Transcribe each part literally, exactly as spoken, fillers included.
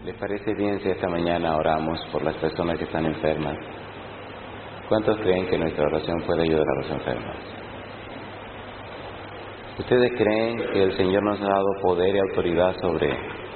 ¿Les parece bien si esta mañana oramos por las personas que están enfermas? ¿Cuántos creen que nuestra oración puede ayudar a los enfermos? ¿Ustedes creen que el Señor nos ha dado poder y autoridad sobre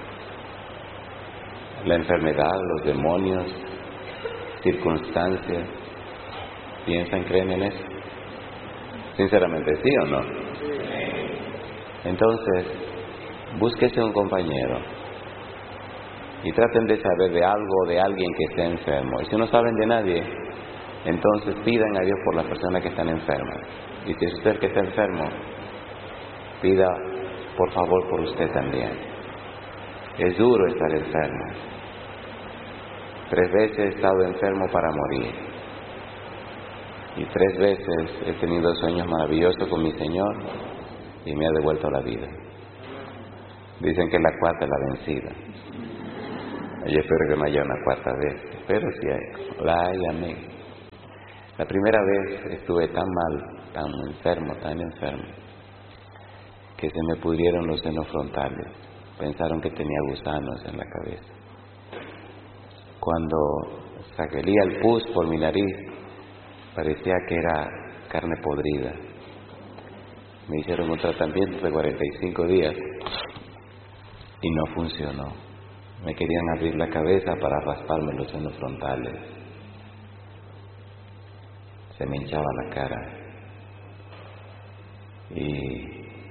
la enfermedad, los demonios, circunstancias? ¿Piensan, creen en eso? Sinceramente, ¿sí o no? Entonces, búsquese un compañero y traten de saber de algo o de alguien que esté enfermo. Y si no saben de nadie, entonces pidan a Dios por las personas que están enfermas. Y si es usted que está enfermo, pida por favor por usted también. Es duro estar enfermo. Tres veces he estado enfermo para morir. Y tres veces he tenido sueños maravillosos con mi Señor y me ha devuelto la vida. Dicen que la cuarta es la vencida. Yo espero que no haya una cuarta vez, pero si hay, la hay, amén. La primera vez estuve tan mal, tan enfermo, tan enfermo, que se me pudrieron los senos frontales. Pensaron que tenía gusanos en la cabeza. Cuando salía el pus por mi nariz, parecía que era carne podrida. Me hicieron un tratamiento de cuarenta y cinco días y no funcionó. Me querían abrir la cabeza para rasparme los senos frontales. Se me hinchaba la cara. Y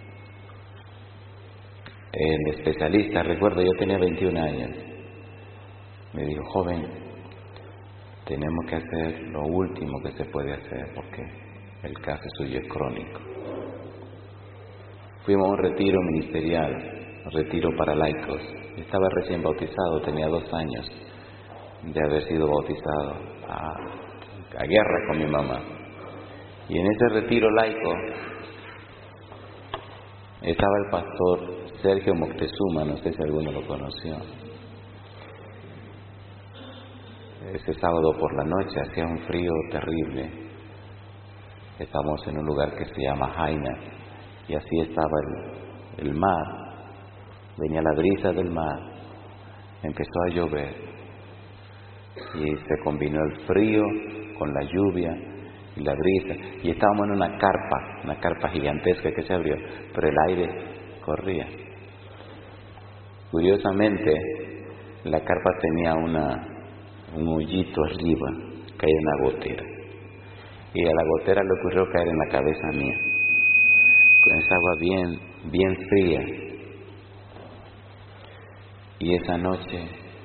el especialista, recuerdo, yo tenía veintiún años, me dijo: joven, tenemos que hacer lo último que se puede hacer porque el caso suyo es crónico. Fuimos a un retiro ministerial, un retiro para laicos. Estaba recién bautizado, tenía dos años de haber sido bautizado, a, a guerra con mi mamá. Y en ese retiro laico estaba el pastor Sergio Moctezuma, no sé si alguno lo conoció. Ese sábado por la noche hacía un frío terrible. Estábamos en un lugar que se llama Jaina y así estaba el, el mar. Venía la brisa del mar, empezó a llover y se combinó el frío con la lluvia y la brisa. Y estábamos en una carpa, una carpa gigantesca que se abrió, pero el aire corría. Curiosamente, la carpa tenía una, un hoyito arriba, caía una gotera. Y a la gotera le ocurrió caer en la cabeza mía, con esa agua bien, bien fría. Y esa noche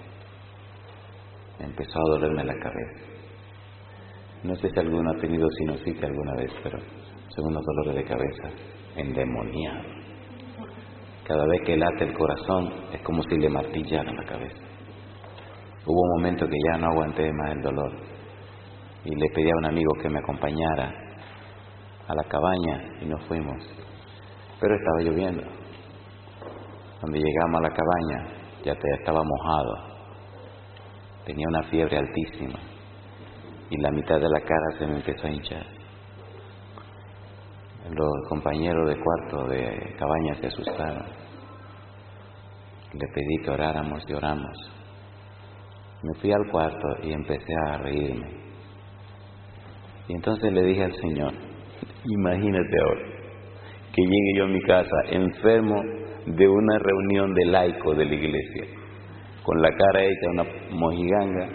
empezó a dolerme la cabeza. No sé si alguno ha tenido sinusitis alguna vez, pero son unos dolores de cabeza endemoniados. Cada vez que late el corazón es como si le martillaran la cabeza. Hubo un momento que ya no aguanté más el dolor y le pedí a un amigo que me acompañara a la cabaña y nos fuimos. Pero estaba lloviendo. Cuando llegamos a la cabaña ya estaba mojado, tenía una fiebre altísima y la mitad de la cara se me empezó a hinchar. Los compañeros de cuarto de cabaña se asustaron. Le pedí que oráramos y oramos. Me fui al cuarto y empecé a reírme. Y entonces le dije al Señor: imagínate ahora que llegue yo a mi casa enfermo de una reunión de laicos de la iglesia, con la cara hecha una mojiganga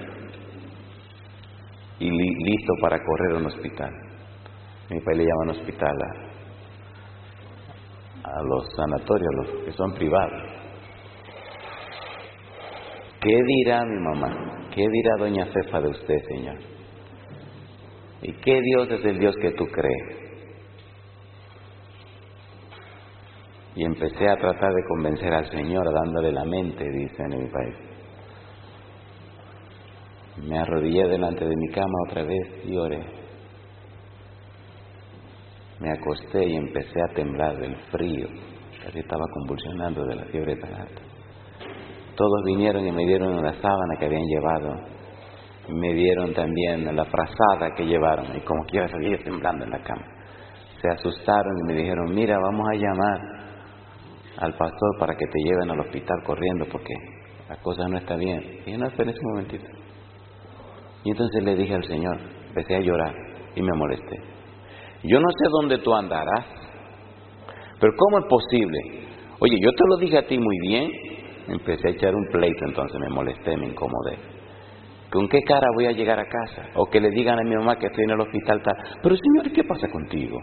y li, listo para correr a un hospital. Mi país le llaman hospital a, a los sanatorios, los que son privados. ¿Qué dirá mi mamá? ¿Qué dirá doña Cefa de usted, Señor? ¿Y qué Dios es el Dios que tú crees? Y empecé a tratar de convencer al Señor, dándole la mente, dicen en mi país. Me arrodillé delante de mi cama otra vez y oré. Me acosté y empecé a temblar del frío. Casi estaba convulsionando de la fiebre tan alta. Todos vinieron y me dieron una sábana que habían llevado. Y me dieron también la frazada que llevaron. Y como quiera salí temblando en la cama. Se asustaron y me dijeron: mira, vamos a llamar al pastor para que te lleven al hospital corriendo porque la cosa no está bien. Y dije, no, espérense un momentito. Y entonces le dije al Señor, empecé a llorar y me molesté. Yo no sé dónde tú andarás, pero ¿cómo es posible? Oye, yo te lo dije a ti muy bien. Empecé a echar un pleito, entonces me molesté, me incomodé. ¿Con qué cara voy a llegar a casa? O que le digan a mi mamá que estoy en el hospital tal. Pero Señor, ¿qué pasa contigo?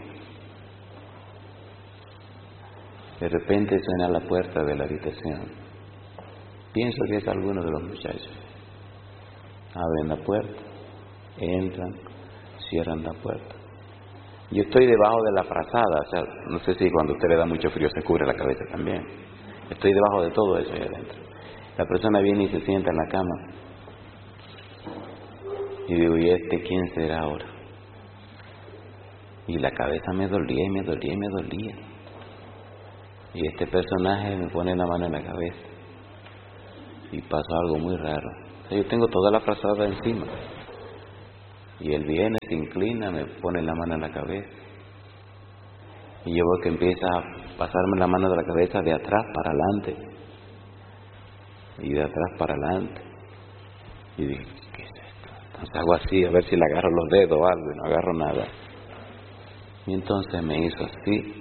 De repente suena la puerta de la habitación. Pienso que es alguno de los muchachos. Abren la puerta, entran, cierran la puerta. Yo estoy debajo de la frazada, o sea, no sé si cuando a usted le da mucho frío se cubre la cabeza también. Estoy debajo de todo eso ahí adentro. La persona viene y se sienta en la cama. Y digo, ¿y este quién será ahora? Y la cabeza me dolía y me dolía y me dolía. Y este personaje me pone la mano en la cabeza. Y pasó algo muy raro. O sea, yo tengo toda la frazada encima. Y él viene, se inclina, me pone la mano en la cabeza. Y yo veo que empieza a pasarme la mano de la cabeza de atrás para adelante. Y de atrás para adelante. Y dije, ¿qué es esto? Entonces hago así, a ver si le agarro los dedos o algo, y no agarro nada. Y entonces me hizo así.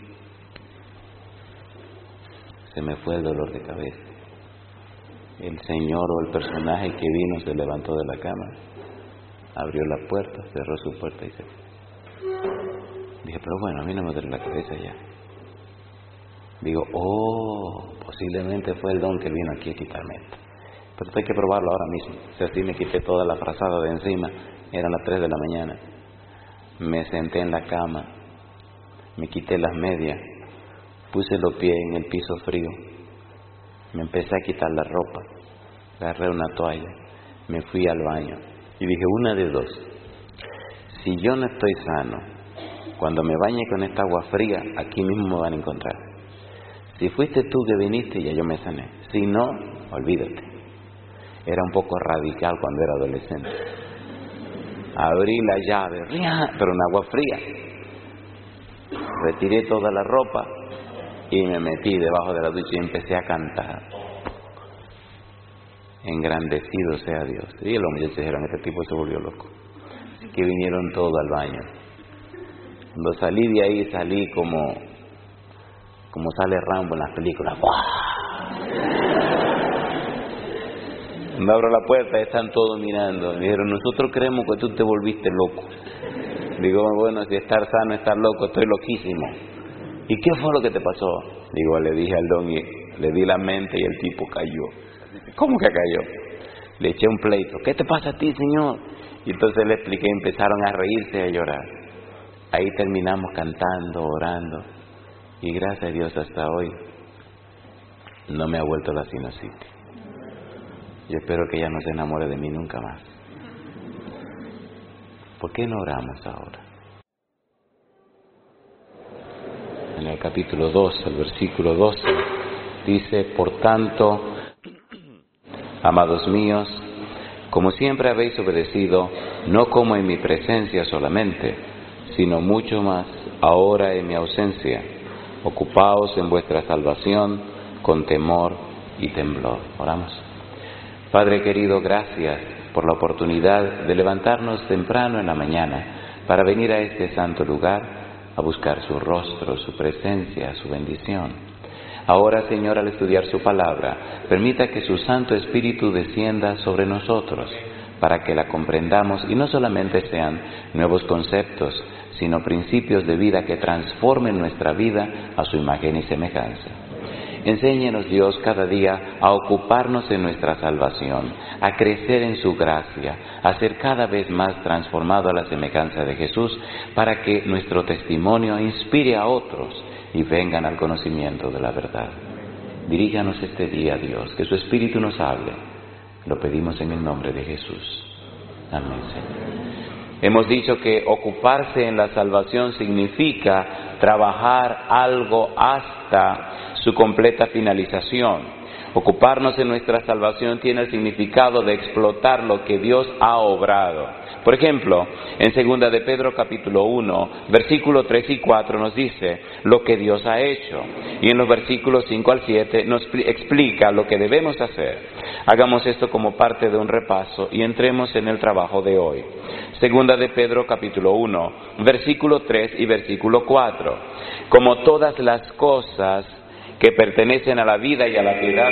Se me fue el dolor de cabeza. El señor o el personaje que vino se levantó de la cama, abrió la puerta, cerró su puerta y se fue. Dije, pero bueno, a mí no me duele la cabeza ya. Digo, oh, posiblemente fue el don que vino aquí a quitarme esto. Pero hay que probarlo ahora mismo. O sea, así me quité toda la frazada de encima. Eran las tres de la mañana. Me senté en la cama, me quité las medias, puse los pies en el piso frío, me empecé a quitar la ropa, agarré una toalla, me fui al baño y dije, una de dos. Si yo no estoy sano, cuando me bañe con esta agua fría, aquí mismo me van a encontrar. Si fuiste tú que viniste, ya yo me sané. Si no, olvídate. Era un poco radical cuando era adolescente. Abrí la llave, pero en agua fría. Retiré toda la ropa y me metí debajo de la ducha y empecé a cantar. Engrandecido sea Dios. Y los muchachos dijeron, este tipo se volvió loco. Así que vinieron todos al baño. Cuando salí de ahí, salí como, como sale Rambo en las películas. Cuando abro la puerta, están todos mirando. Me dijeron, nosotros creemos que tú te volviste loco. Digo, bueno, si estar sano, estar loco, estoy loquísimo. ¿Y qué fue lo que te pasó? Digo, le dije al don y le di la mente y el tipo cayó. ¿Cómo que cayó? Le eché un pleito. ¿Qué te pasa a ti, señor? Y entonces le expliqué, empezaron a reírse y a llorar. Ahí terminamos cantando, orando. Y gracias a Dios hasta hoy no me ha vuelto la sinusitis. Yo espero que ella no se enamore de mí nunca más. ¿Por qué no oramos ahora? En el capítulo dos, el versículo doce, dice, por tanto, amados míos, como siempre habéis obedecido, no como en mi presencia solamente, sino mucho más ahora en mi ausencia, ocupaos en vuestra salvación con temor y temblor. Oramos. Padre querido, gracias por la oportunidad de levantarnos temprano en la mañana para venir a este santo lugar a buscar su rostro, su presencia, su bendición. Ahora, Señor, al estudiar su palabra, permita que su Santo Espíritu descienda sobre nosotros para que la comprendamos y no solamente sean nuevos conceptos, sino principios de vida que transformen nuestra vida a su imagen y semejanza. Enséñenos, Dios, cada día a ocuparnos en nuestra salvación, a crecer en su gracia, a ser cada vez más transformado a la semejanza de Jesús, para que nuestro testimonio inspire a otros y vengan al conocimiento de la verdad. Diríjanos este día, Dios, que su Espíritu nos hable. Lo pedimos en el nombre de Jesús. Amén, Señor. Hemos dicho que ocuparse en la salvación significa trabajar algo hasta su completa finalización. Ocuparnos en nuestra salvación tiene el significado de explotar lo que Dios ha obrado. Por ejemplo, en segunda de Pedro capítulo uno, versículos tres y cuatro nos dice lo que Dios ha hecho. Y en los versículos cinco al siete nos explica lo que debemos hacer. Hagamos esto como parte de un repaso y entremos en el trabajo de hoy. Segunda de Pedro capítulo uno, versículo tres y versículo cuatro. Como todas las cosas que pertenecen a la vida y a la piedad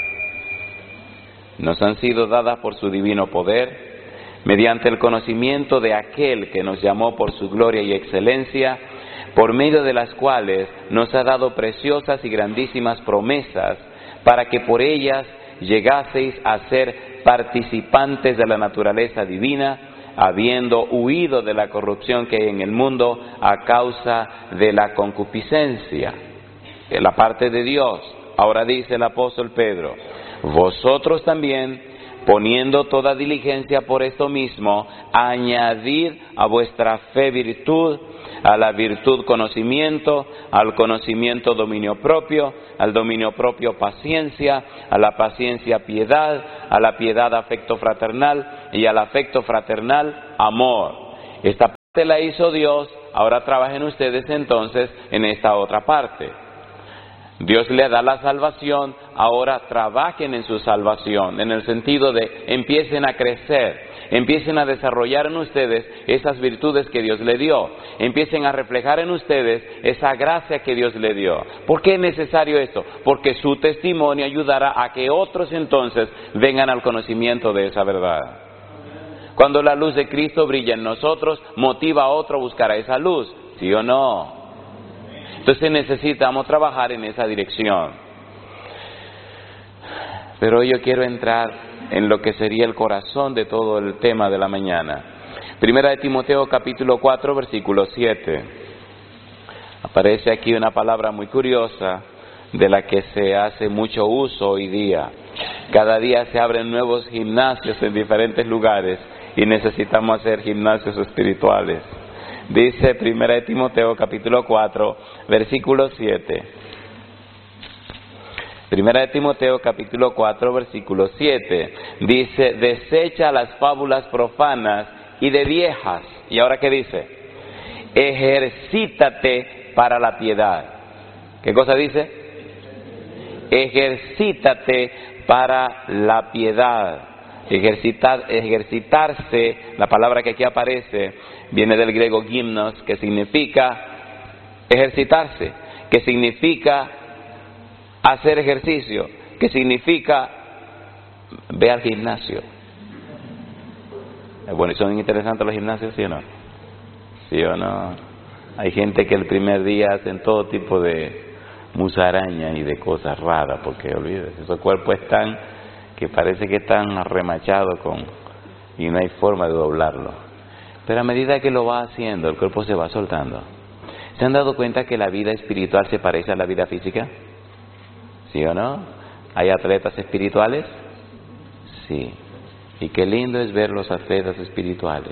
nos han sido dadas por su divino poder, mediante el conocimiento de aquel que nos llamó por su gloria y excelencia, por medio de las cuales nos ha dado preciosas y grandísimas promesas, para que por ellas llegaseis a ser participantes de la naturaleza divina, habiendo huido de la corrupción que hay en el mundo a causa de la concupiscencia. En la parte de Dios, ahora dice el apóstol Pedro, vosotros también, poniendo toda diligencia por esto mismo, añadid a vuestra fe virtud, a la virtud conocimiento, al conocimiento dominio propio, al dominio propio paciencia, a la paciencia piedad, a la piedad afecto fraternal y al afecto fraternal amor. Esta parte la hizo Dios, ahora trabajen ustedes entonces en esta otra parte. Dios le da la salvación, ahora trabajen en su salvación, en el sentido de empiecen a crecer, empiecen a desarrollar en ustedes esas virtudes que Dios le dio, empiecen a reflejar en ustedes esa gracia que Dios le dio. ¿Por qué es necesario esto? Porque su testimonio ayudará a que otros entonces vengan al conocimiento de esa verdad. Cuando la luz de Cristo brilla en nosotros, motiva a otro a buscar a esa luz, ¿sí o no? Entonces necesitamos trabajar en esa dirección. Pero hoy yo quiero entrar en lo que sería el corazón de todo el tema de la mañana. Primera de Timoteo capítulo cuatro versículo siete. Aparece aquí una palabra muy curiosa de la que se hace mucho uso hoy día. Cada día se abren nuevos gimnasios en diferentes lugares y necesitamos hacer gimnasios espirituales. Dice Primera de Timoteo capítulo cuatro versículo siete. Primera de Timoteo capítulo cuatro versículo siete. Dice, desecha las fábulas profanas y de viejas. ¿Y ahora qué dice? Ejercítate para la piedad. ¿Qué cosa dice? Ejercítate para la piedad. Ejercitar, ejercitarse, la palabra que aquí aparece, viene del griego gimnos, que significa ejercitarse, que significa hacer ejercicio, que significa ve al gimnasio. Bueno, ¿son interesantes los gimnasios, sí o no? ¿Sí o no? Hay gente que el primer día hacen todo tipo de musaraña y de cosas raras, porque olvídese, esos cuerpos están que parece que están remachados con y no hay forma de doblarlo. Pero a medida que lo va haciendo, el cuerpo se va soltando. ¿Se han dado cuenta que la vida espiritual se parece a la vida física? ¿Sí o no? ¿Hay atletas espirituales? Sí. Y qué lindo es ver los atletas espirituales.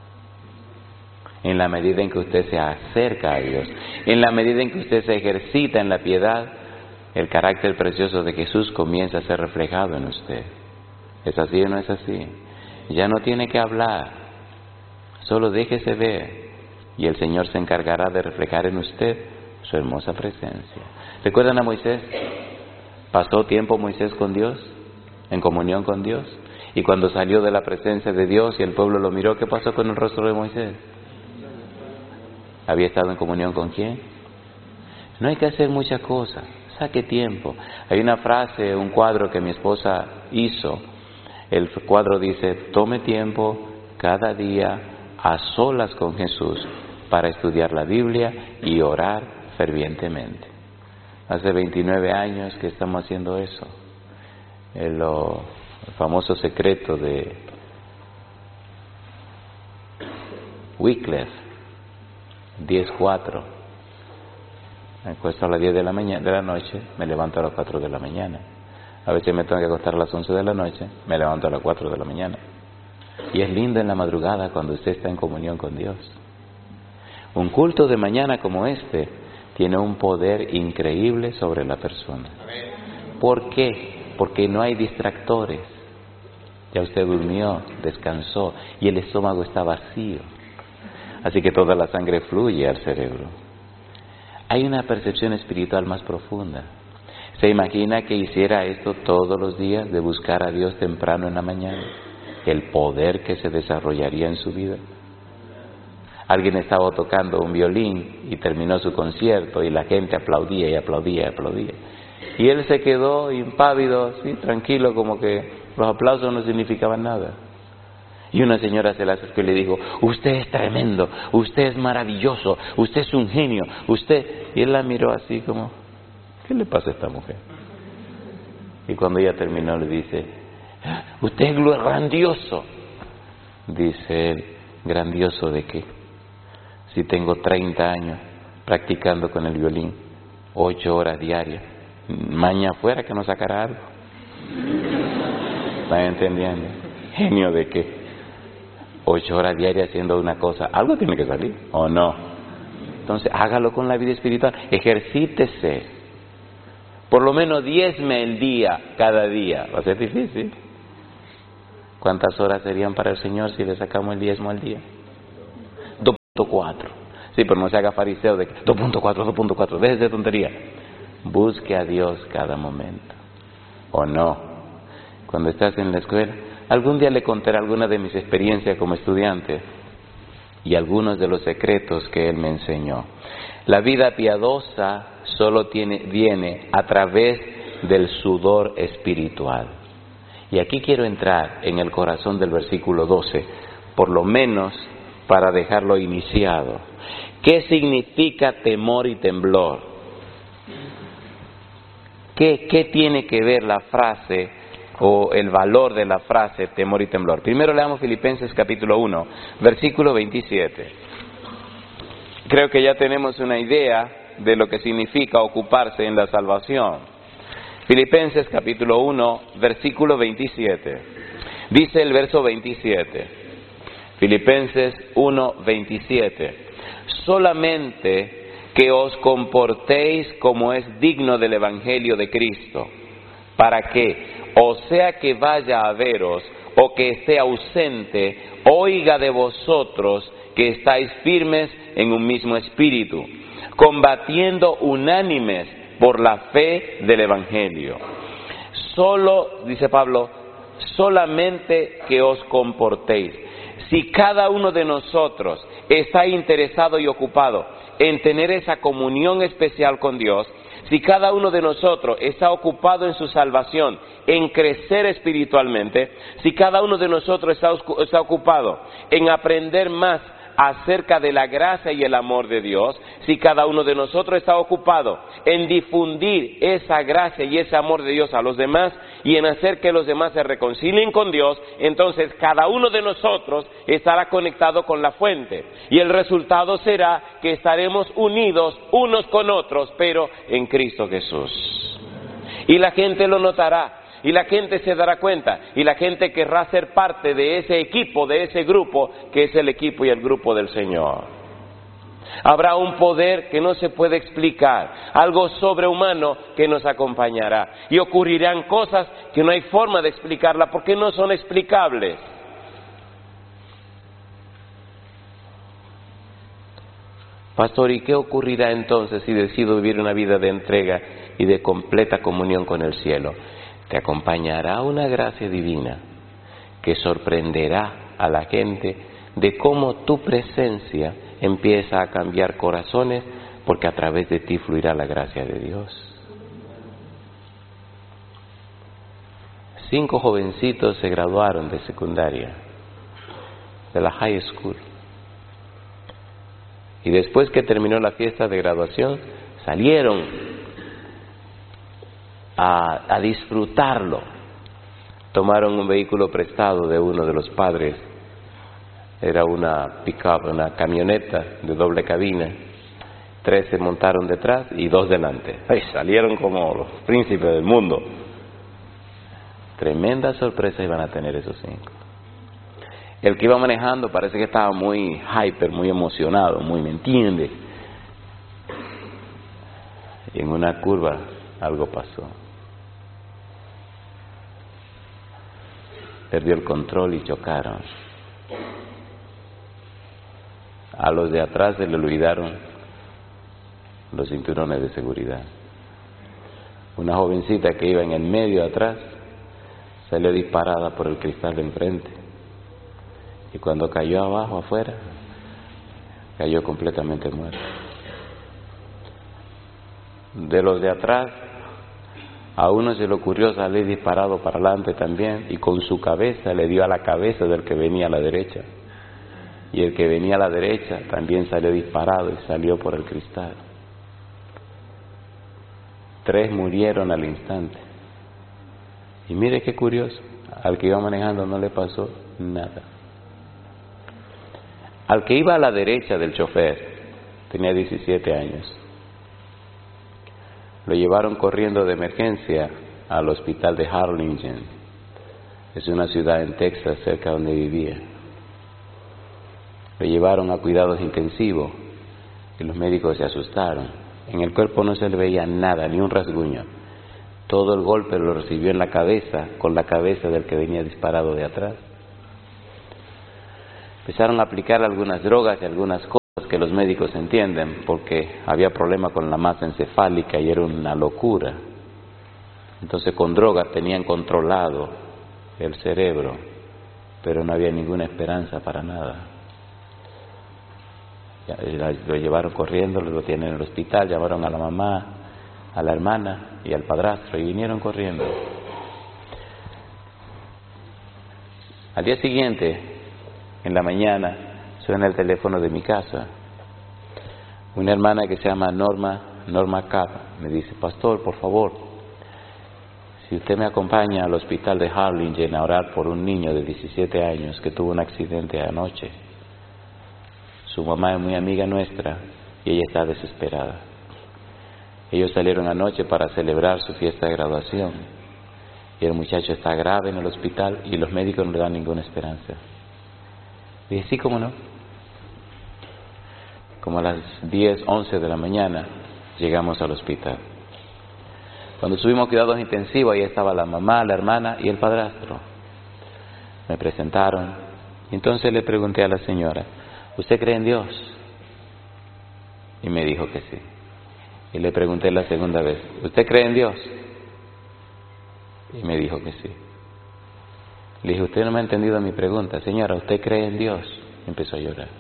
En la medida en que usted se acerca a Dios, en la medida en que usted se ejercita en la piedad, el carácter precioso de Jesús comienza a ser reflejado en usted. ¿Es así o no es así? Ya no tiene que hablar, solo déjese ver y el Señor se encargará de reflejar en usted su hermosa presencia. ¿Recuerdan a Moisés? Pasó tiempo Moisés con Dios, en comunión con Dios, y cuando salió de la presencia de Dios y el pueblo lo miró, ¿qué pasó con el rostro de Moisés? ¿Había estado en comunión con quién? No hay que hacer muchas cosas. Saque tiempo. Hay una frase, un cuadro que mi esposa hizo. El cuadro dice, tome tiempo cada día a solas con Jesús para estudiar la Biblia y orar fervientemente. Hace veintinueve años que estamos haciendo eso. El, lo, el famoso secreto de Wycliffe, diez cuatro. Me acuesto a las diez de la mañana, de la noche, me levanto a las cuatro de la mañana. A veces me tengo que acostar a las once de la noche, me levanto a las cuatro de la mañana. Y es lindo en la madrugada cuando usted está en comunión con Dios. Un culto de mañana como este tiene un poder increíble sobre la persona. ¿Por qué? Porque no hay distractores. Ya usted durmió, descansó y el estómago está vacío. Así que toda la sangre fluye al cerebro. Hay una percepción espiritual más profunda. ¿Se imagina que hiciera esto todos los días, de buscar a Dios temprano en la mañana? El poder que se desarrollaría en su vida. Alguien estaba tocando un violín y terminó su concierto y la gente aplaudía y aplaudía y aplaudía. Y él se quedó impávido, así, tranquilo, como que los aplausos no significaban nada. Y una señora se le acercó y le dijo: usted es tremendo, usted es maravilloso, usted es un genio, usted... Y él la miró así como, ¿qué le pasa a esta mujer? Y cuando ella terminó le dice: usted es grandioso. Dice él: ¿grandioso de qué? Si tengo treinta años practicando con el violín, ocho horas diarias, mañana fuera que no sacara algo. ¿Están entendiendo? ¿Genio de qué? Ocho horas diarias haciendo una cosa, algo tiene que salir, ¿o no? Entonces hágalo con la vida espiritual, ejercítese. Por lo menos diezme el día, cada día. Va a ser difícil. ¿Cuántas horas serían para el Señor si le sacamos el diezmo al día? dos punto cuatro. Sí, pero no se haga fariseo de dos punto cuatro, dos punto cuatro. Déjese de tontería. Busque a Dios cada momento. ¿O no? Cuando estás en la escuela, algún día le contaré alguna de mis experiencias como estudiante y algunos de los secretos que Él me enseñó. La vida piadosa solo tiene, viene a través del sudor espiritual. Y aquí quiero entrar en el corazón del versículo doce, por lo menos para dejarlo iniciado. ¿Qué significa temor y temblor? ¿Qué, qué tiene que ver la frase o el valor de la frase temor y temblor? Primero leamos Filipenses capítulo uno, versículo veintisiete. Creo que ya tenemos una idea de lo que significa ocuparse en la salvación. Filipenses capítulo uno, versículo veintisiete. Dice el verso veintisiete. Filipenses uno, veintisiete. Solamente que os comportéis como es digno del Evangelio de Cristo, para que, o sea que vaya a veros, o que esté ausente, oiga de vosotros que estáis firmes en un mismo espíritu, combatiendo unánimes por la fe del Evangelio. Solo, dice Pablo, solamente que os comportéis. Si cada uno de nosotros está interesado y ocupado en tener esa comunión especial con Dios, si cada uno de nosotros está ocupado en su salvación, en crecer espiritualmente, si cada uno de nosotros está, está ocupado en aprender más acerca de la gracia y el amor de Dios, si cada uno de nosotros está ocupado en difundir esa gracia y ese amor de Dios a los demás y en hacer que los demás se reconcilien con Dios, entonces cada uno de nosotros estará conectado con la fuente y el resultado será que estaremos unidos unos con otros, pero en Cristo Jesús. Y la gente lo notará. Y la gente se dará cuenta, y la gente querrá ser parte de ese equipo, de ese grupo, que es el equipo y el grupo del Señor. Habrá un poder que no se puede explicar, algo sobrehumano que nos acompañará. Y ocurrirán cosas que no hay forma de explicarla porque no son explicables. Pastor, ¿y qué ocurrirá entonces si decido vivir una vida de entrega y de completa comunión con el cielo? Te acompañará una gracia divina que sorprenderá a la gente de cómo tu presencia empieza a cambiar corazones, porque a través de ti fluirá la gracia de Dios. Cinco jovencitos se graduaron de secundaria, de la high school. Y después que terminó la fiesta de graduación, salieron A, a disfrutarlo. Tomaron un vehículo prestado de uno de los padres. Era una pick-up, una camioneta de doble cabina. Tres se montaron detrás y dos delante. Ay, salieron como los príncipes del mundo. Tremenda sorpresa iban a tener esos cinco. El que iba manejando parece que estaba muy hyper, muy emocionado, muy, ¿me entiende? Y en una curva algo pasó. perdió el control y chocaron. A los de atrás se le olvidaron los cinturones de seguridad. Una jovencita que iba en el medio atrás salió disparada por el cristal de enfrente, y cuando cayó abajo afuera, cayó completamente muerta. De los de atrás, a uno se le ocurrió salir disparado para adelante también, y con su cabeza le dio a la cabeza del que venía a la derecha, y el que venía a la derecha también salió disparado y salió por el cristal. Tres murieron al instante. Y mire qué curioso, al que iba manejando no le pasó nada. Al que iba a la derecha del chofer, tenía diecisiete años. Lo llevaron corriendo de emergencia al hospital de Harlingen. Es una ciudad en Texas cerca donde vivía. Lo llevaron a cuidados intensivos y los médicos se asustaron. En el cuerpo no se le veía nada, ni un rasguño. Todo el golpe lo recibió en la cabeza, con la cabeza del que venía disparado de atrás. Empezaron a aplicar algunas drogas y algunas cosas que los médicos entienden, porque había problema con la masa encefálica y era una locura. Entonces con drogas tenían controlado el cerebro, pero no había ninguna esperanza para nada. Lo llevaron corriendo, lo tienen en el hospital, llamaron a la mamá, a la hermana y al padrastro y vinieron corriendo. Al día siguiente, en la mañana, suena el teléfono de mi casa. Una hermana que se llama Norma, Norma Kapp, me dice: pastor, por favor, si usted me acompaña al hospital de Harlingen a orar por un niño de diecisiete años que tuvo un accidente anoche. Su mamá es muy amiga nuestra y ella está desesperada. Ellos salieron anoche para celebrar su fiesta de graduación y el muchacho está grave en el hospital y los médicos no le dan ninguna esperanza. Y dije: sí, cómo no. Como a las diez, once de la mañana llegamos al hospital. Cuando subimos a cuidados intensivos, ahí estaba la mamá, la hermana y el padrastro. Me presentaron y entonces le pregunté a la señora: ¿usted cree en Dios? Y me dijo que sí. Y le pregunté la segunda vez: ¿usted cree en Dios? Y me dijo que sí. Le dije: usted no me ha entendido mi pregunta. Señora, ¿usted cree en Dios? Y empezó a llorar.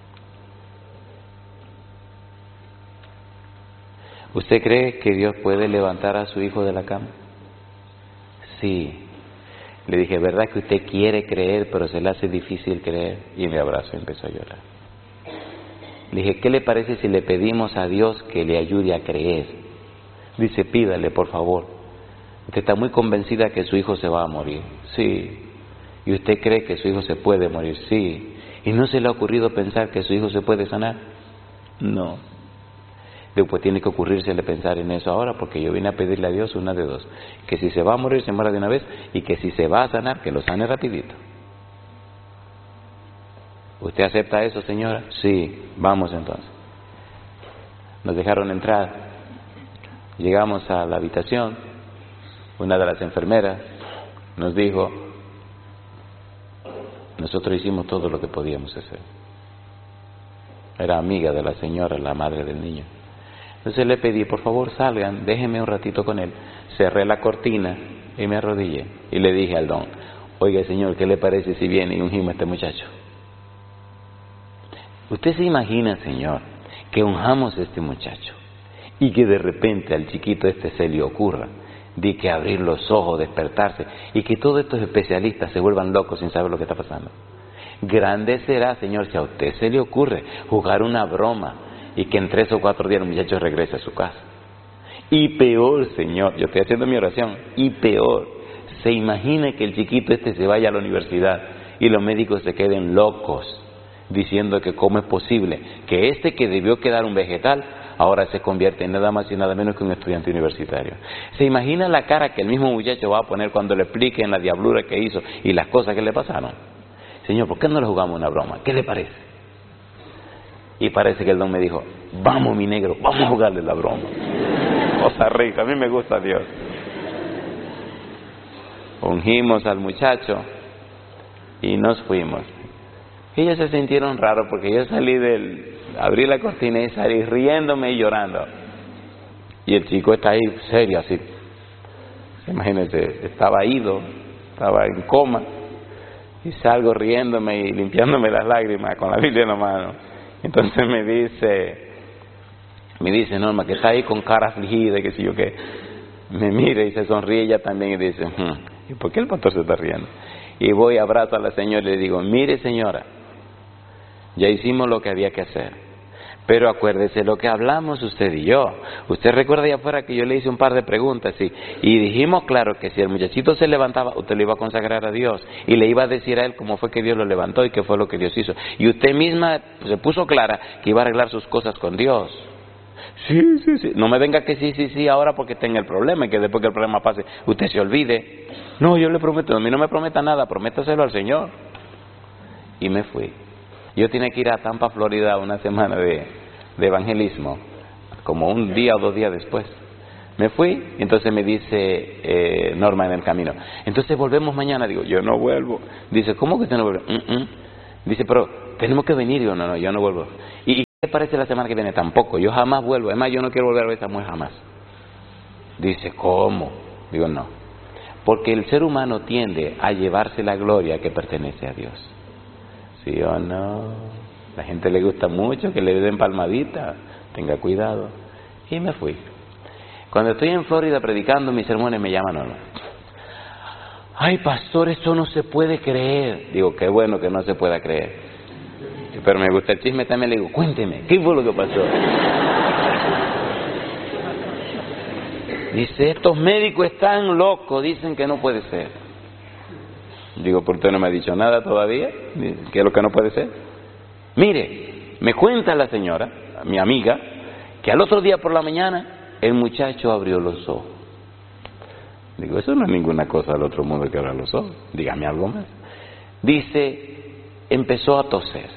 ¿Usted cree que Dios puede levantar a su hijo de la cama? Sí. Le dije: ¿verdad que usted quiere creer, pero se le hace difícil creer? Y me abrazó y empezó a llorar. Le dije: ¿qué le parece si le pedimos a Dios que le ayude a creer? Dice: pídale, por favor. Usted está muy convencida que su hijo se va a morir. Sí. ¿Y usted cree que su hijo se puede morir? Sí. ¿Y no se le ha ocurrido pensar que su hijo se puede sanar? No. Después tiene que ocurrírsele pensar en eso ahora, porque yo vine a pedirle a Dios una de dos: que si se va a morir se muera de una vez, y que si se va a sanar, que lo sane rapidito. ¿Usted acepta eso, señora? Sí. Vamos entonces. Nos dejaron entrar. Llegamos a la habitación. Una de las enfermeras nos dijo: nosotros hicimos todo lo que podíamos hacer. Era amiga de la señora, la madre del niño. Entonces le pedí: por favor salgan, déjenme un ratito con él. Cerré la cortina y me arrodillé y le dije al don: oiga, señor, ¿qué le parece si viene y ungimos a este muchacho? ¿Usted se imagina, señor, que unjamos a este muchacho y que de repente al chiquito este se le ocurra de que abrir los ojos, despertarse, y que todos estos especialistas se vuelvan locos sin saber lo que está pasando? Grande será, señor, si a usted se le ocurre jugar una broma y que en tres o cuatro días el muchacho regrese a su casa. Y peor, señor, yo estoy haciendo mi oración, y peor, se imagina que el chiquito este se vaya a la universidad y los médicos se queden locos diciendo que cómo es posible que este que debió quedar un vegetal ahora se convierte en nada más y nada menos que un estudiante universitario. ¿Se imagina la cara que el mismo muchacho va a poner cuando le expliquen la diablura que hizo y las cosas que le pasaron? Señor, ¿por qué no le jugamos una broma? ¿Qué le parece? Y parece que el don me dijo: vamos, mi negro, vamos a jugarle la broma. Cosa rica, a mí me gusta Dios. Ungimos al muchacho y nos fuimos. Ellos se sintieron raros porque yo salí del, abrí la cortina y salí riéndome y llorando. Y el chico está ahí serio, así. Imagínense, estaba ido, estaba en coma. Y salgo riéndome y limpiándome las lágrimas con la Biblia en la mano. Entonces me dice, me dice Norma, que está ahí con cara afligida, que si yo qué. Me mira y se sonríe ella también y dice, hmm, ¿y por qué el pastor se está riendo? Y voy, abrazo a la señora y le digo, mire señora, ya hicimos lo que había que hacer. Pero acuérdese lo que hablamos usted y yo. Usted recuerda allá afuera que yo le hice un par de preguntas, ¿sí? Y dijimos claro que si el muchachito se levantaba, usted le iba a consagrar a Dios y le iba a decir a él cómo fue que Dios lo levantó y qué fue lo que Dios hizo. Y usted misma se puso clara que iba a arreglar sus cosas con Dios. Sí, sí, sí. No me venga que sí, sí, sí ahora porque tenga el problema y que después que el problema pase usted se olvide. No, yo le prometo, a mí no me prometa nada, prométaselo al Señor. Y me fui. Yo tenía que ir a Tampa, Florida, una semana de, de evangelismo, como un día o dos días después. Me fui, y entonces me dice eh, Norma en el camino, entonces volvemos mañana. Digo, yo no vuelvo. Dice, ¿cómo que usted no vuelve? Mm-mm. Dice, pero tenemos que venir. Digo, no, no, yo no vuelvo. ¿Y, y qué parece la semana que viene? Tampoco, yo jamás vuelvo. Además, yo no quiero volver a ver a esa mujer jamás. Dice, ¿cómo? Digo, no. Porque el ser humano tiende a llevarse la gloria que pertenece a Dios. ¿Sí o no? La gente le gusta mucho que le den palmadita. Tenga cuidado. Y me fui. Cuando estoy en Florida predicando mis sermones me llaman, no, no. Ay, pastor, esto no se puede creer. Digo, qué bueno que no se pueda creer. Pero me gusta el chisme también. Le digo, cuénteme, ¿qué fue lo que pasó? Dice, estos médicos están locos, dicen que no puede ser. Digo, ¿por qué no me ha dicho nada todavía? ¿Qué es lo que no puede ser? Mire, me cuenta la señora, mi amiga, que al otro día por la mañana el muchacho abrió los ojos. Digo, eso no es ninguna cosa del otro mundo que abra los ojos. Dígame algo más. Dice, empezó a toser.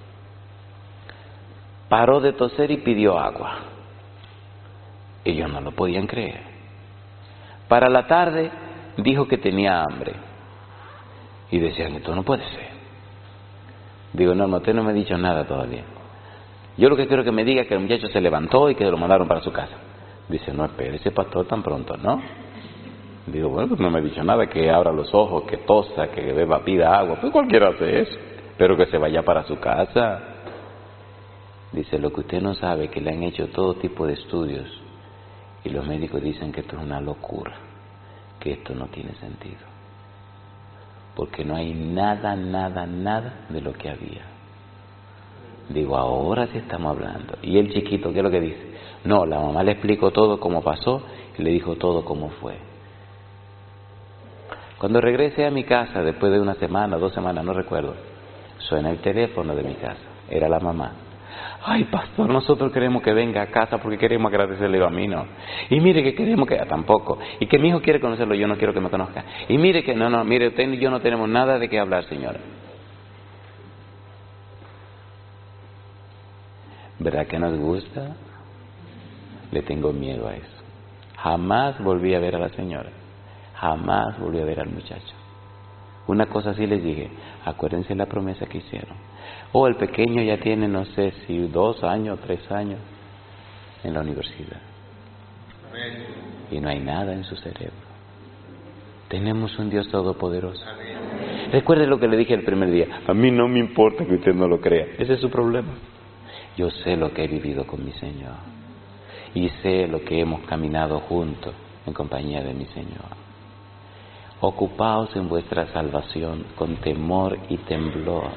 Paró de toser y pidió agua. Ellos no lo podían creer. Para la tarde dijo que tenía hambre. Y decían, esto no puede ser. Digo, no, no, usted no me ha dicho nada todavía. Yo lo que quiero que me diga es que el muchacho se levantó y que lo mandaron para su casa. Dice, no, espere, ese pastor tan pronto, ¿no? Digo, bueno, pues no me ha dicho nada, que abra los ojos, que tosa, que beba, pida agua. Pues cualquiera hace eso. Pero que se vaya para su casa. Dice, lo que usted no sabe es que le han hecho todo tipo de estudios. Y los médicos dicen que esto es una locura. Que esto no tiene sentido. Porque no hay nada, nada, nada de lo que había. Digo, ahora sí estamos hablando. Y el chiquito, ¿qué es lo que dice? No, la mamá le explicó todo cómo pasó y le dijo todo cómo fue. Cuando regresé a mi casa, después de una semana, dos semanas, no recuerdo, suena el teléfono de mi casa. Era la mamá. Ay, pastor, nosotros queremos que venga a casa porque queremos agradecerle a mí, no. Y mire que queremos que... Ah, tampoco. Y que mi hijo quiere conocerlo, yo no quiero que me conozca. Y mire que... No, no, mire, usted y yo no tenemos nada de qué hablar, señora. ¿Verdad que nos gusta? Le tengo miedo a eso. Jamás volví a ver a la señora. Jamás volví a ver al muchacho. Una cosa sí les dije, acuérdense la promesa que hicieron. O oh, el pequeño ya tiene, no sé si dos años, tres años en la universidad. Amén. Y no hay nada en su cerebro. Tenemos un Dios todopoderoso. Amén. Recuerde lo que le dije el primer día. A mí no me importa que usted no lo crea. Ese es su problema. Yo sé lo que he vivido con mi Señor. Y sé lo que hemos caminado juntos en compañía de mi Señor. Ocupaos en vuestra salvación con temor y temblor.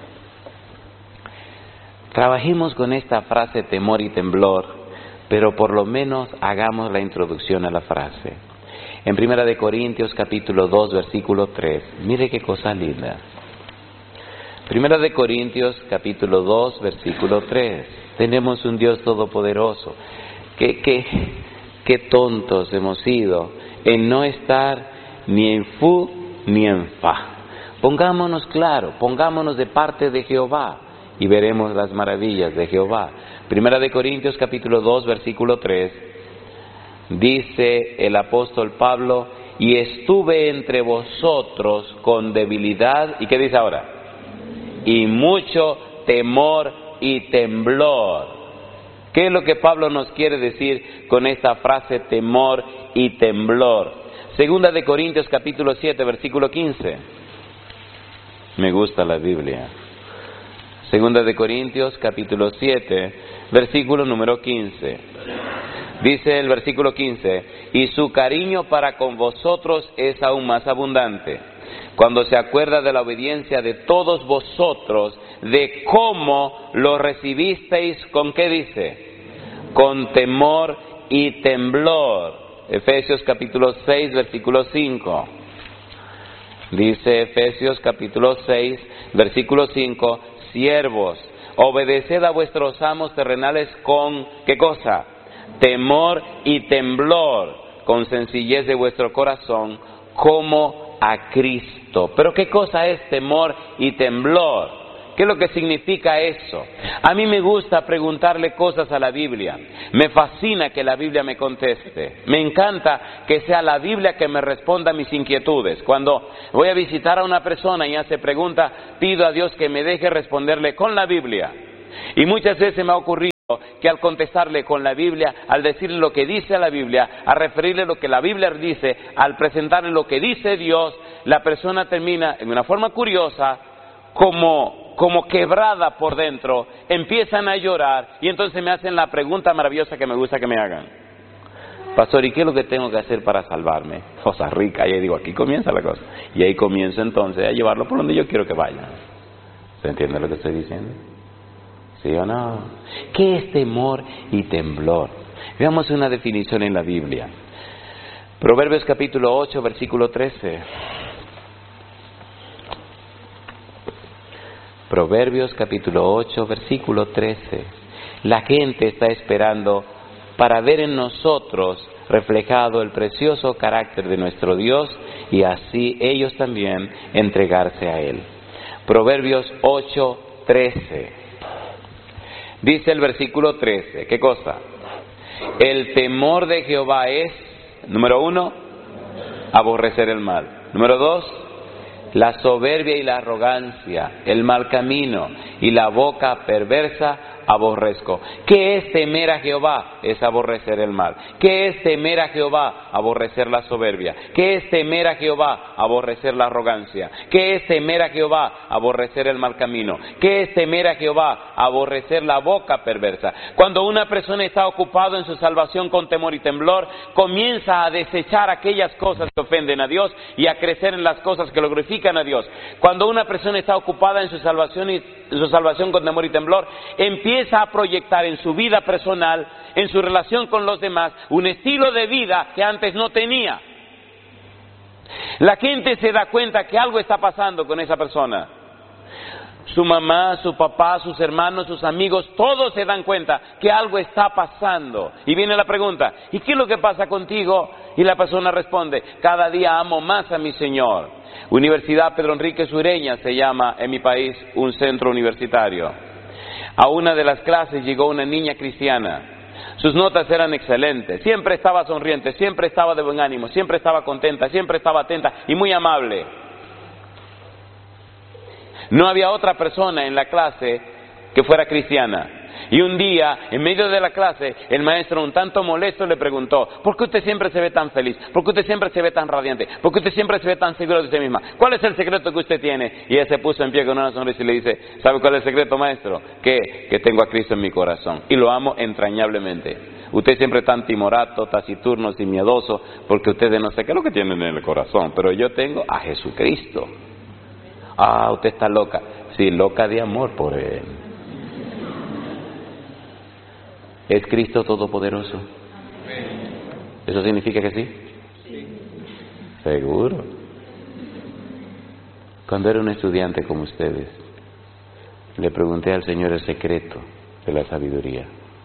Trabajemos con esta frase temor y temblor, pero por lo menos hagamos la introducción a la frase. En Primera de Corintios capítulo dos versículo tres, mire qué cosa linda. Primera de Corintios capítulo dos versículo tres, tenemos un Dios todopoderoso. Qué, qué, qué tontos hemos sido en no estar ni en fu ni en fa. Pongámonos claro, pongámonos de parte de Jehová y veremos las maravillas de Jehová. Primera de Corintios capítulo dos versículo tres, dice el apóstol Pablo, y estuve entre vosotros con debilidad, ¿y qué dice ahora? Y mucho temor y temblor. ¿Qué es lo que Pablo nos quiere decir con esta frase temor y temblor? Segunda de Corintios capítulo siete, versículo quince. Me gusta la Biblia. Segunda de Corintios capítulo siete, versículo número quince. Dice el versículo quince, y su cariño para con vosotros es aún más abundante, cuando se acuerda de la obediencia de todos vosotros, de cómo lo recibisteis, ¿con qué dice? Con temor y temblor. Efesios capítulo seis, versículo cinco. Dice Efesios capítulo seis, versículo cinco, siervos, obedeced a vuestros amos terrenales con, ¿qué cosa? Temor y temblor, con sencillez de vuestro corazón, como a Cristo. Pero ¿qué cosa es temor y temblor? ¿Qué es lo que significa eso? A mí me gusta preguntarle cosas a la Biblia. Me fascina que la Biblia me conteste. Me encanta que sea la Biblia que me responda a mis inquietudes. Cuando voy a visitar a una persona y hace pregunta, pido a Dios que me deje responderle con la Biblia. Y muchas veces me ha ocurrido que al contestarle con la Biblia, al decirle lo que dice la Biblia, a referirle lo que la Biblia dice, al presentarle lo que dice Dios, la persona termina en una forma curiosa, como, como quebrada por dentro, empiezan a llorar y entonces me hacen la pregunta maravillosa que me gusta que me hagan. Pastor, ¿y qué es lo que tengo que hacer para salvarme? Cosa rica, y ahí digo, aquí comienza la cosa. Y ahí comienzo entonces a llevarlo por donde yo quiero que vaya. ¿Se entiende lo que estoy diciendo? ¿Sí o no? ¿Qué es temor y temblor? Veamos una definición en la Biblia. Proverbios capítulo ocho, versículo trece. Proverbios capítulo ocho, versículo trece. La gente está esperando para ver en nosotros reflejado el precioso carácter de nuestro Dios y así ellos también entregarse a Él. Proverbios ocho, trece. Dice el versículo trece, ¿qué cosa? El temor de Jehová es, número uno, aborrecer el mal. Número dos, la soberbia y la arrogancia, el mal camino y la boca perversa aborrezco. ¿Qué es temer a Jehová? Es aborrecer el mal. ¿Qué es temer a Jehová? Aborrecer la soberbia. ¿Qué es temer a Jehová? Aborrecer la arrogancia. ¿Qué es temer a Jehová? Aborrecer el mal camino. ¿Qué es temer a Jehová? Aborrecer la boca perversa. Cuando una persona está ocupada en su salvación con temor y temblor, comienza a desechar aquellas cosas que ofenden a Dios y a crecer en las cosas que lo glorifican a Dios. Cuando una persona está ocupada en su salvación y en su salvación con temor y temblor, empieza a proyectar en su vida personal, en su relación con los demás, un estilo de vida que antes no tenía. La gente se da cuenta que algo está pasando con esa persona. Su mamá, su papá, sus hermanos, sus amigos, todos se dan cuenta que algo está pasando. Y viene la pregunta, ¿y qué es lo que pasa contigo? Y la persona responde, cada día amo más a mi Señor. Universidad Pedro Enrique Sureña se llama en mi país un centro universitario. A una de las clases llegó una niña cristiana. Sus notas eran excelentes, siempre estaba sonriente, siempre estaba de buen ánimo, siempre estaba contenta, siempre estaba atenta y muy amable. No había otra persona en la clase que fuera cristiana. Y un día, en medio de la clase, el maestro un tanto molesto le preguntó, ¿por qué usted siempre se ve tan feliz? ¿Por qué usted siempre se ve tan radiante? ¿Por qué usted siempre se ve tan seguro de usted misma? ¿Cuál es el secreto que usted tiene? Y ella se puso en pie con una sonrisa y le dice, ¿sabe cuál es el secreto, maestro? Que, que tengo a Cristo en mi corazón y lo amo entrañablemente. Usted siempre es tan timorato, taciturno y miedoso porque ustedes no sé qué es lo que tienen en el corazón, pero yo tengo a Jesucristo. Ah, usted está loca. Sí, loca de amor por Él. ¿Es Cristo todopoderoso? ¿Eso significa que sí? Sí. Seguro. Cuando era un estudiante como ustedes, le pregunté al Señor el secreto de la sabiduría.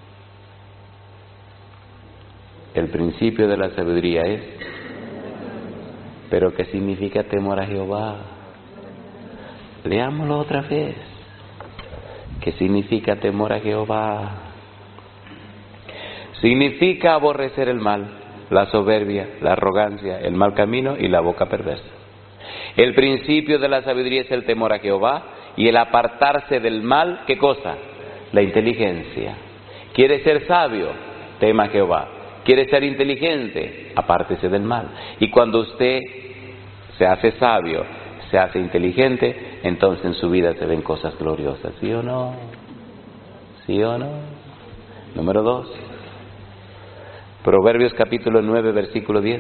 El principio de la sabiduría es, ¿pero qué significa temor a Jehová? Leámoslo otra vez. ¿Qué significa temor a Jehová? Significa aborrecer el mal, la soberbia, la arrogancia, el mal camino y la boca perversa. El principio de la sabiduría es el temor a Jehová y el apartarse del mal, ¿qué cosa? La inteligencia. ¿Quiere ser sabio? Tema a Jehová. ¿Quiere ser inteligente? Apártese del mal. Y cuando usted se hace sabio, se hace inteligente, entonces en su vida se ven cosas gloriosas. ¿Sí o no? ¿Sí o no? Número dos. Proverbios capítulo nueve, versículo diez.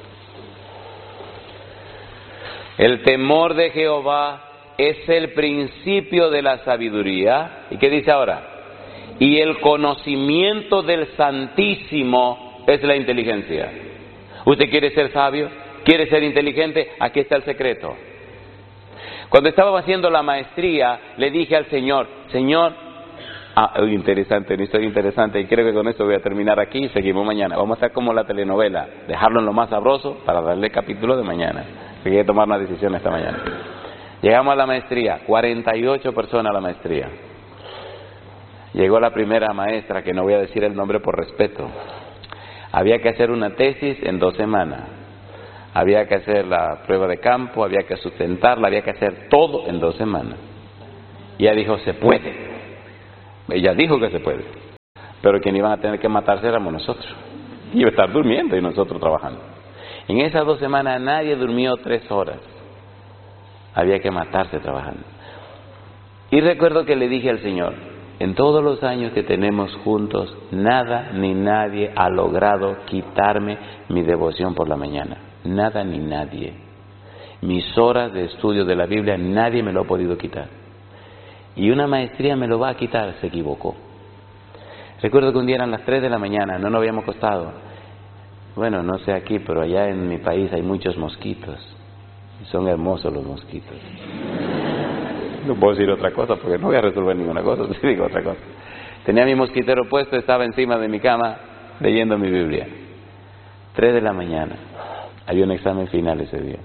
El temor de Jehová es el principio de la sabiduría. ¿Y qué dice ahora? Y el conocimiento del Santísimo es la inteligencia. ¿Usted quiere ser sabio? ¿Quiere ser inteligente? Aquí está el secreto. Cuando estaba haciendo la maestría, le dije al Señor, Señor, ah, interesante, una historia interesante, y creo que con esto voy a terminar aquí y seguimos mañana. Vamos a estar como la telenovela, dejarlo en lo más sabroso para darle capítulo de mañana. Quería tomar una decisión esta mañana. Llegamos a la maestría, cuarenta y ocho personas a la maestría. Llegó la primera maestra, que no voy a decir el nombre por respeto. Había que hacer una tesis en dos semanas. Había que hacer la prueba de campo, había que sustentarla, había que hacer todo en dos semanas. Y ella dijo, se puede. Ella dijo que se puede. Pero quien iban a tener que matarse éramos nosotros. Iba a estar durmiendo y nosotros trabajando. En esas dos semanas nadie durmió tres horas. Había que matarse trabajando. Y recuerdo que le dije al Señor, en todos los años que tenemos juntos, nada ni nadie ha logrado quitarme mi devoción por la mañana. Nada ni nadie. Mis horas de estudio de la Biblia, nadie me lo ha podido quitar. Y una maestría me lo va a quitar, se equivocó. Recuerdo que un día eran las tres de la mañana, no nos habíamos acostado. Bueno, no sé aquí, pero allá en mi país hay muchos mosquitos. Son hermosos los mosquitos. No puedo decir otra cosa porque no voy a resolver ninguna cosa, si digo otra cosa. Tenía mi mosquitero puesto, estaba encima de mi cama leyendo mi Biblia. Tres de la mañana. Había un examen final ese día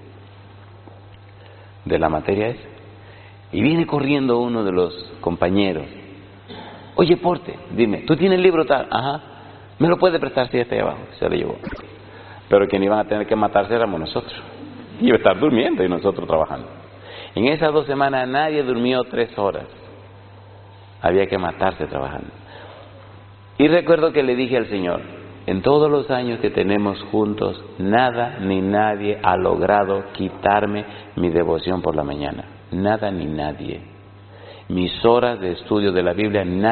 de la materia esa. Y viene corriendo uno de los compañeros. Oye, Porte, dime, ¿tú tienes el libro tal? Ajá. ¿Me lo puede prestar? Si está ahí abajo. Se lo llevó. Pero quien iban a tener que matarse éramos nosotros. Iba a estar durmiendo y nosotros trabajando. En esas dos semanas nadie durmió tres horas. Había que matarse trabajando. Y recuerdo que le dije al Señor, en todos los años que tenemos juntos, nada ni nadie ha logrado quitarme mi devoción por la mañana. Nada ni nadie. Mis horas de estudio de la Biblia, nadie